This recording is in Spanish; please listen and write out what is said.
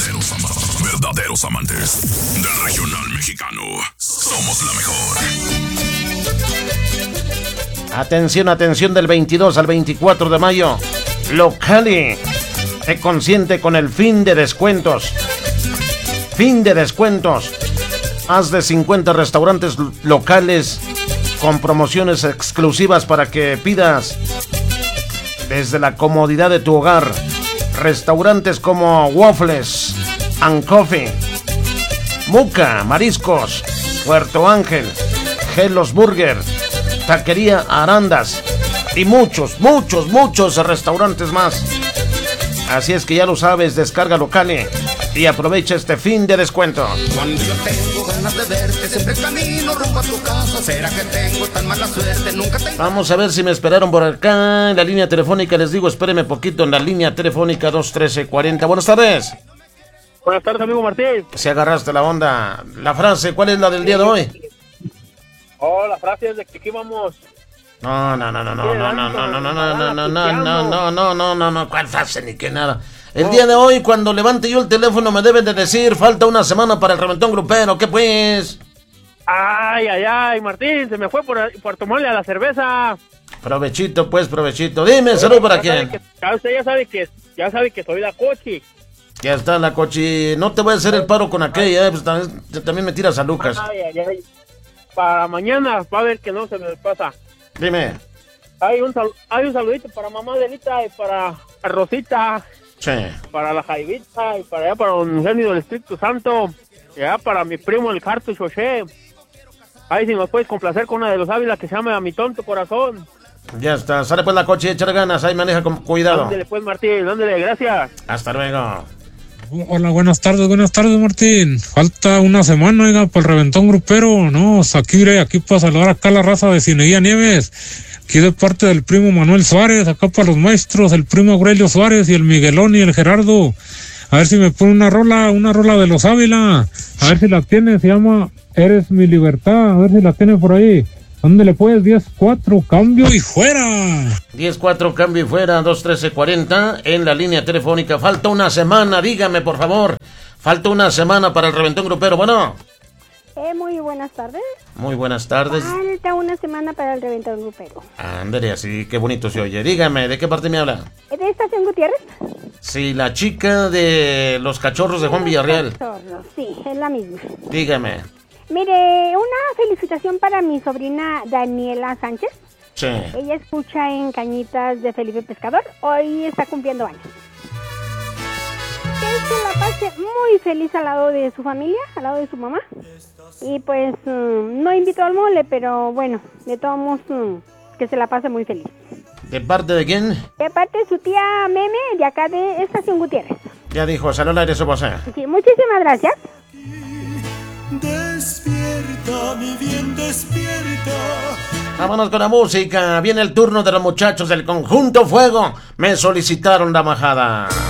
Verdaderos amantes del regional mexicano. Somos la mejor. Atención, atención, del 22 al 24 de mayo. Locali. Sé consciente con el fin de descuentos. Fin de descuentos. Más de 50 restaurantes locales con promociones exclusivas para que pidas desde la comodidad de tu hogar. Restaurantes como Waffles and Coffee, Muca, Mariscos, Puerto Ángel, Gelos Burger, Taquería Arandas y muchos restaurantes más. Así es que ya lo sabes, descarga Locali y aprovecha este fin de descuento. Cuando yo tengo ganas de verte, siempre camino rumbo a tu casa. ¿Será que tengo tan mala suerte? Nunca tengo... Vamos a ver si me esperaron por acá en la línea telefónica. Les digo, espéreme poquito en la línea telefónica 213-40. Buenas tardes. Buenas tardes, amigo Martín. Si agarraste la onda. La frase, ¿cuál es la del día de hoy? La frase es de que aquí vamos. No, ¿cuál frase ni que nada? El día de hoy, cuando levante yo el teléfono, me deben de decir, falta una semana para el reventón grupero, ¿qué pues? Ay, Martín, se me fue por tomarle a la cerveza. Provechito, pues, provechito. Dime, salud para quién. Usted ya sabe que soy la cochi. Ya está la cochi. No te voy a hacer el paro con aquella, pues también me tiras a Lucas. Ay. Para mañana, va a ver que no se me pasa. Dime. Hay un saludito para mamá Adelita y para Rosita. Sí. Para la Jaivita y para allá para don Eugenio del Espíritu Santo. Y allá para mi primo el Carto Xoché. Ahí si nos puedes complacer con una de los Ávila que se llama A Mi Tonto Corazón. Ya está, sale pues la coche, échale ganas, ahí maneja con cuidado. Ándale pues Martín, ándale, gracias. Hasta luego. Hola, buenas tardes Martín. Falta una semana, oiga, para el reventón grupero, ¿no? Aquí para saludar acá a la raza de Cineguía Nieves. Aquí de parte del primo Manuel Suárez, acá para los maestros, el primo Aurelio Suárez y el Miguelón y el Gerardo. A ver si me pone una rola de los Ávila. A ver si la tiene, se llama Eres mi libertad. A ver si la tiene por ahí. Ándale pues, 10-4, cambio y fuera. 10-4, cambio y fuera, 213-40 en la línea telefónica. Falta una semana, dígame por favor. Falta una semana para el reventón grupero, bueno. Muy buenas tardes. Muy buenas tardes. Falta una semana para el reventón grupero. Ándale, así, qué bonito se oye. Dígame, ¿de qué parte me habla? ¿De Estación Gutiérrez? Sí, la chica de los cachorros de Juan Villarreal. Cachorros, sí, es la misma. Dígame. Mire, una felicitación para mi sobrina Daniela Sánchez. Sí. Ella escucha en Cañitas de Felipe Pescador. Hoy está cumpliendo años. Que se la pase muy feliz al lado de su familia, al lado de su mamá. Y pues no invito al mole, pero bueno, de todos modos que se la pase muy feliz. ¿De parte de quién? De parte de su tía Meme, de acá de Estación Gutiérrez. Ya dijo, salud al aire su voz. Sí, muchísimas gracias. Despierta, mi bien, despierta. Vámonos con la música. Viene el turno de los muchachos del Conjunto Fuego. Me solicitaron la majada.